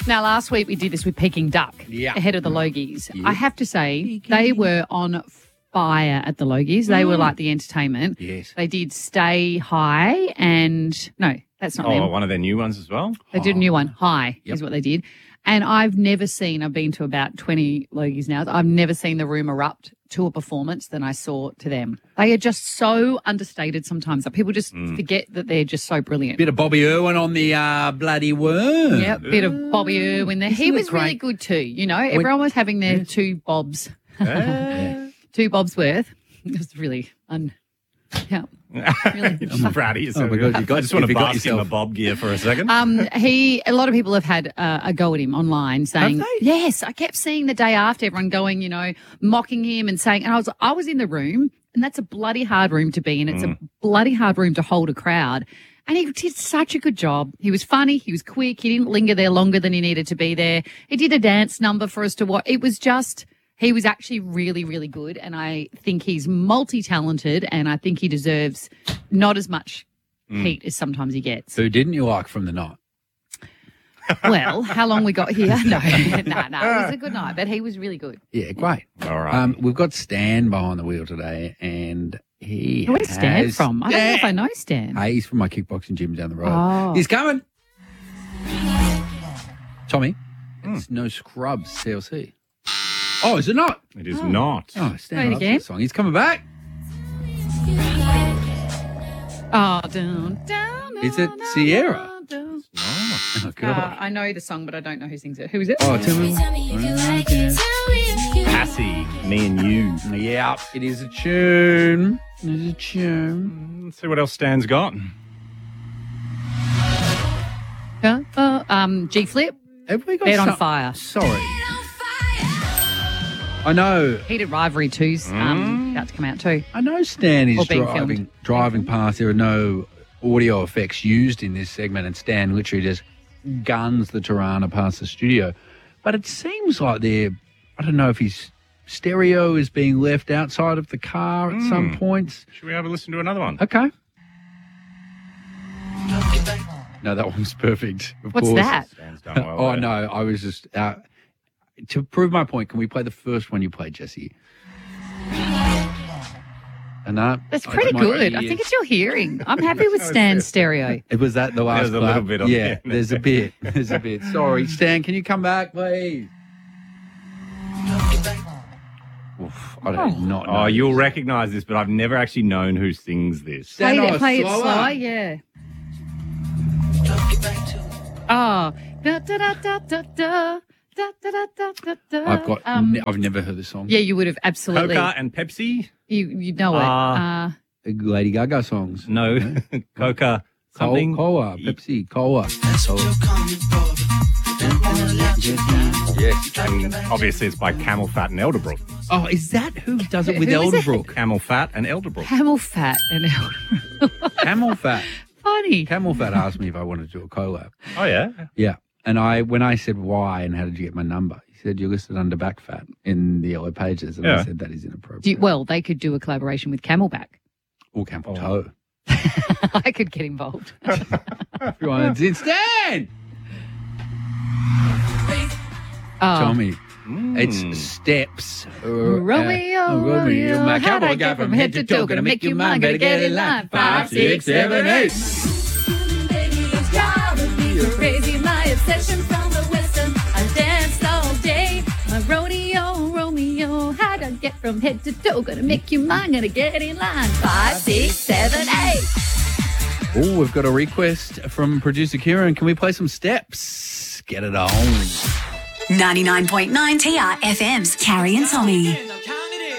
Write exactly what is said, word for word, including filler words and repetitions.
Now, last week we did this with Peking Duck Yeah. ahead of the Logies. Yeah. I have to say, they were on fire at the Logies. They were like the entertainment. Yes. They did Stay High and, no, that's not Oh, them. one of their new ones as well? They did a new one, High Yep. is what they did. And I've never seen, I've been to about twenty Logies now, I've never seen the room erupt to a performance than I saw to them. They are just so understated sometimes that people just forget that they're just so brilliant. Bit of Bobby Irwin on the uh, bloody worm. Yeah, bit of Bobby Irwin there. He Isn't it was really great? good too. You know, everyone was having their two bobs, Yeah. two bobs worth. It was really un. Yeah, really. Just proud of yourself. Oh my God, you got- I just want have to you got bask in the yourself- bob gear for a second. Um, he. A lot of people have had uh, a go at him online, saying, Have they? "Yes." I kept seeing the day after everyone going, you know, mocking him and saying, and I was, I was in the room, and that's a bloody hard room to be in. It's a bloody hard room to hold a crowd. And he did such a good job. He was funny. He was quick. He didn't linger there longer than he needed to be there. He did a dance number for us to watch. It was just, he was actually really, really good. And I think he's multi-talented, and I think he deserves not as much heat as sometimes he gets. Who didn't you like from the night? Well, how long we got here? No, no, no. It was a good night, but he was really good. Yeah, great. All right. Um, we've got Stan behind the wheel today, and he Where's Stan has- from? I don't know if I know Stan. Hey, he's from my kickboxing gym down the road. Oh. He's coming. Tommy, it's No Scrubs C L C. Oh, is it not? it is not. Oh, Stan Play it loves again. that song. He's coming back. Oh, down, down. Is it down, Sierra? down, down. Oh, Uh, God. I know the song, but I don't know who sings it. Who is it? Oh, tell me. Passy, me and you. Yeah, it is a tune. It is a tune. Let's see what else Stan's got. Uh, uh, um, G Flip, Have we got Bed on some- Fire. Sorry. I know. Heated Rivalry two's um, about to come out too. I know Stan Or is being driving filmed. driving past. There are no audio effects used in this segment, and Stan literally just guns the Tirana past the studio. But it seems like they're, I don't know if his stereo is being left outside of the car at some points. Should we have a listen to another one? Okay. No, that one's perfect. Of What's course. that? Stan's done well. Oh, there. no, I was just, uh, to prove my point, can we play the first one you played, Jesse? And that, That's pretty good. I think it's your hearing. I'm happy with Stan's stereo. It was that the last There's a clap? little bit on Yeah, the end. there's a bit. There's a bit. Sorry, Stan, can you come back, please? Oof, I don't not know. Oh, you'll recognise this, but I've never actually known who sings this. Play Stand it, on play it slower. slower, yeah. Oh. Da, da, da, da, da, da. Da, da, da, da, da, da. I've got. Um, ne- I've never heard this song. yeah, you would have absolutely. Coca and Pepsi? You you know it. Ah. Uh, Lady Gaga songs. No. Coca something. Cola, Pepsi, Cola. Yes. And obviously it's by Camel Fat and Elderbrook. Oh, is that who does it with Who is it? Elderbrook? Camel Fat and Elderbrook. Camel Fat and Elderbrook. Camel Fat. Funny. Camel Fat asked me if I wanted to do a collab. Oh, yeah? Yeah. And I, when I said why and how did you get my number, he said you're listed under back fat in the yellow pages. And I Yeah. said that is inappropriate. Do you, well, they could do a collaboration with Camelback. or camel toe. I could get involved. Everyone's in Stan! Oh, Tommy. It's steps. Uh, Romeo, uh, Romeo, My how'd cowboy I guy get from head to toe. Gonna make you mine. Gotta get in line. Five, six, seven, eight. Crazy, my obsession from the western. I danced all day. My rodeo, Romeo. How'd I get from head to toe? Gonna make you mine. Gonna get in line. Five, six, seven, eight. Oh, we've got a request from producer Kieran. Can we play some steps? Get it on. ninety-nine point nine T R F M's Carrie and Tommy.